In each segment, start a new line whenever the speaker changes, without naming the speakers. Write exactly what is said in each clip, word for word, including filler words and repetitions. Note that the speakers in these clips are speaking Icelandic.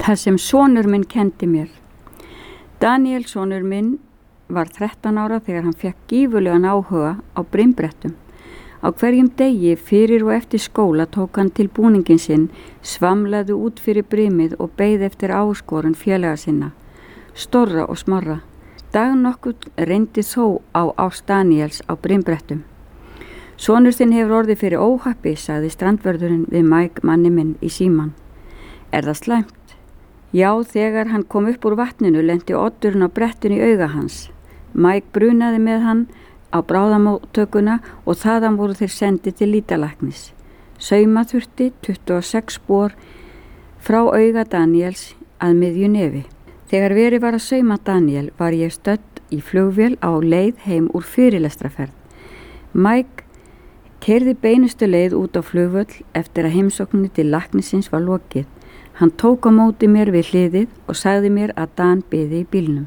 Það sem sonur minn kendi mér. Daniel, sonur minn, var þrettán ára þegar hann fekk gífurlegan áhuga á brimbrettum. Á hverjum degi fyrir og eftir skóla tók hann til búningin sinn, svamlaði út fyrir brimið og beið eftir áskorun félaga sinna, stórra og smárra. Dag nokkuð reyndi þó á ást Daniels á brimbrettum. Sonur þinn hefur orðið fyrir óhappi, sagði strandvörðurinn við Mike manni minn í síman. Er það slæmt? Já, þegar hann kom upp úr vatninu lenti oddurinn á brettinu í auga hans. Mike brunaði með hann á bráðamóttökuna og þaðan voru þeir sendið til lítalæknis. Sauma þurfti tuttugu og sex spor frá auga Daniels að miðju nefi. Þegar verið var að sauma Daniel var ég stödd í flugvél á leið heim úr fyrirlestraferð. Mike keyrði beinustu leið út á flugvöll eftir að heimsókninni til læknisins var lokið. Hann tók á móti mér við hliðið og sagði mér að Dan biði í bílnum.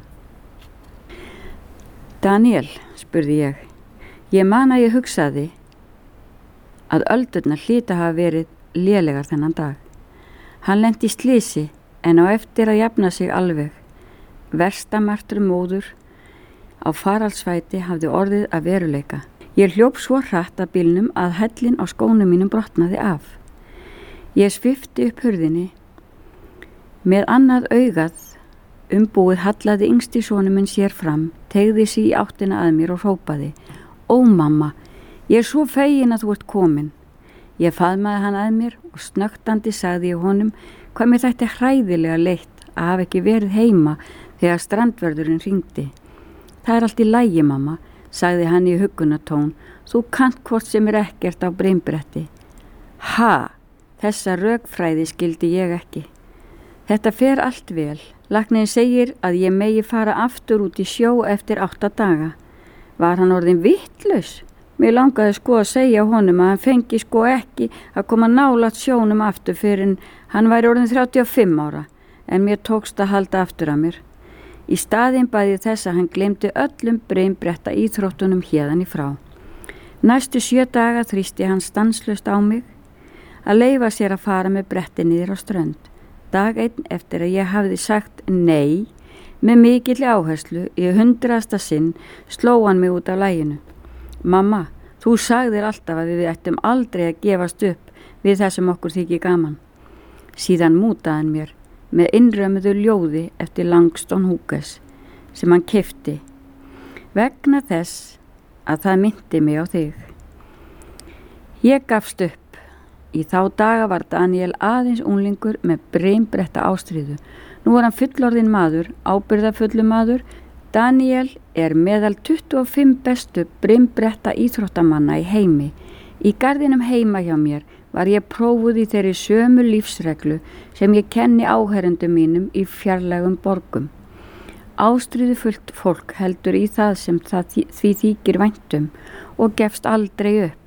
Daniel, spurði ég, ég man að ég hugsaði að öldurnar hlýta hafa verið lélegar þennan dag. Hann lenti í slysi en á eftir að jafna sig alveg. Versta martru móður á faraldsvæti hafði orðið að veruleika. Ég hljóp svo hratt að bílnum að hellin á skónum mínum brotnaði af. Ég svipti upp hurðinni. Með annað augað umbúið hallaði yngsti sonur minn sér fram, teygði sig í áttina að mér og hrópaði: Ó mamma, ég er svo fegin að þú ert komin. Ég faðmaði hann að mér og snögtandi sagði ég honum hvað mér þætti hræðilega leitt að hafa ekki verið heima þegar strandvörðurinn hringdi. Það er allt í lagi, mamma, sagði hann í huggunartón, þú kannt hvort sem er ekkert á brimbretti. Ha, þessa rökfræði skildi ég ekki. Þetta fer allt vel. Læknirinn segir að ég megi fara aftur út í sjó eftir átta daga. Var hann orðinn vitlaus? Mér langaði sko að segja honum að hann fengi sko ekki að koma nálægt sjónum aftur fyrir en hann væri orðinn þrjátíu og fimm ára, en mér tókst að halda aftur að mér. Í staðinn bæði þess að hann gleymdi öllum brimbretta íþróttunum héðan í frá. Næstu sjö daga þrýsti hann stanslaust á mig að leyfa sér að fara með bretti niður á strönd. Dag einn eftir að ég hafði sagt nei með mikilli áherslu í hundraðasta sinn sló hann mig út af laginu. Mamma, þú sagðir alltaf að við ættum aldrei að gefast upp við það sem okkur þykir gaman. Síðan mútaði hann mér með innrömmuðu ljóði eftir Langston Hughes sem hann keypti vegna þess að það minnti mig á þig. Ég gafst upp. Í þá daga var Daniel aðeins unglingur með brimbretta ástríðu. Nú var hann fullorðinn maður, ábyrgðarfullu maður. Daniel er meðal tuttugu og fimm bestu brimbretta íþróttamanna í heimi. Í garðinum heima hjá mér var ég prófuð í þeirri sömu lífsreglu sem ég kenni áherendum mínum í fjarlægum borgum. Ástríðufullt fólk heldur í það sem það því þykir væntum og gefst aldrei upp.